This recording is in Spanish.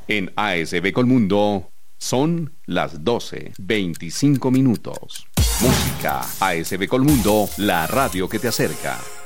En ASB Colmundo son las 12:25. Música. ASB Colmundo, la radio que te acerca.